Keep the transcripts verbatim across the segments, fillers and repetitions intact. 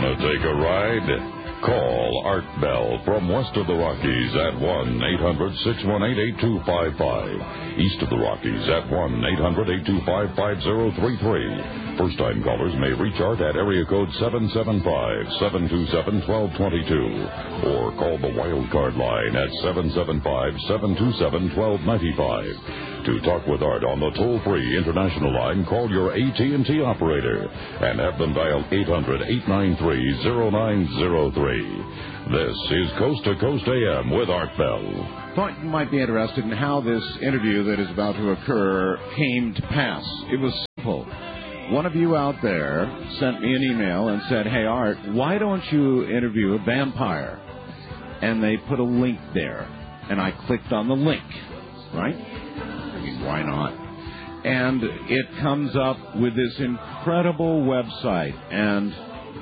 Wanna take a ride? Call Art Bell from west of the Rockies at one eight hundred six one eight eight two five five. East of the Rockies at one eight hundred eight two five five zero three three. First-time callers may reach Art at area code seven seven five, seven two seven, one two two two or call the Wildcard line at seven seven five, seven two seven, one two nine five. To talk with Art on the toll-free international line, call your A T and T operator and have them dial eight hundred, eight nine three, zero nine zero three. This is Coast to Coast A M with Art Bell. Thought you might be interested in how this interview that is about to occur came to pass. It was simple. One of you out there sent me an email and said, "Hey, Art, why don't you interview a vampire?" And they put a link there. And I clicked on the link, right? I mean, why not? And it comes up with this incredible website. And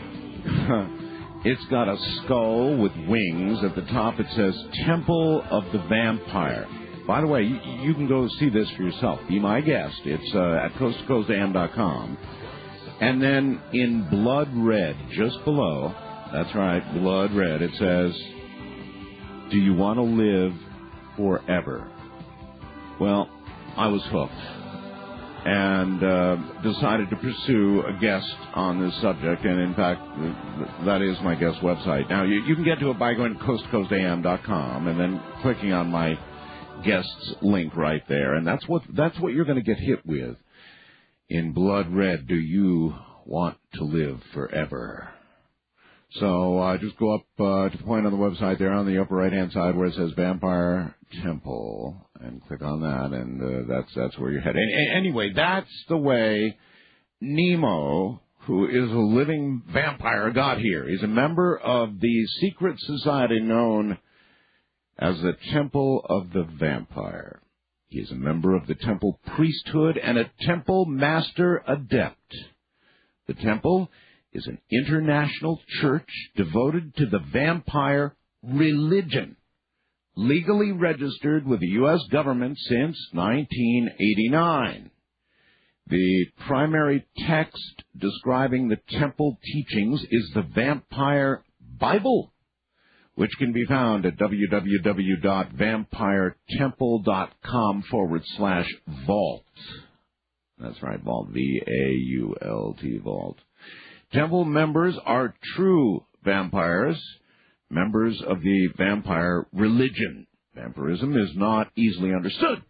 it's got a skull with wings. At the top it says Temple of the Vampire. By the way, you, you can go see this for yourself. Be my guest. It's uh, at coast to coast a m dot com. And then in blood red, just below, that's right, blood red, it says, "Do you want to live forever?" Well, I was hooked and uh, decided to pursue a guest on this subject. And, in fact, that is my guest website. Now, you, you can get to it by going to coast to coast a m dot com and then clicking on my guest's link right there. And that's what that's what you're going to get hit with. In blood red, do you want to live forever? So uh, just go up uh, to the point on the website there on the upper right-hand side where it says Vampire Temple, and click on that, and uh, that's that's where you're headed. And, anyway, that's the way Nemo, who is a living vampire, got here. He's a member of the secret society known as the Temple of the Vampire. He is a member of the Temple priesthood and a Temple Master Adept. The Temple is an international church devoted to the vampire religion, legally registered with the U S government since nineteen eighty-nine. The primary text describing the Temple teachings is the Vampire Bible, which can be found at www.vampiretemple.com forward slash vault. That's right, vault, V A U L T, vault. Temple members are true vampires, members of the vampire religion. Vampirism is not easily understood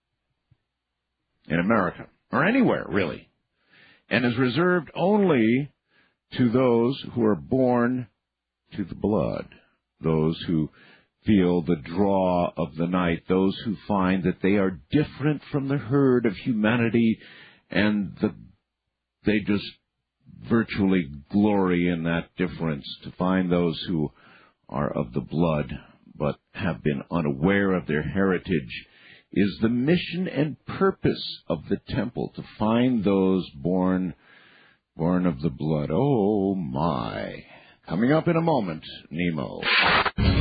in America, or anywhere, really, and is reserved only to those who are born to the blood, those who feel the draw of the night, those who find that they are different from the herd of humanity, and the, they just virtually glory in that difference. To find those who are of the blood but have been unaware of their heritage is the mission and purpose of the temple, to find those born born of the blood. Oh, my. Coming up in a moment, Nemo.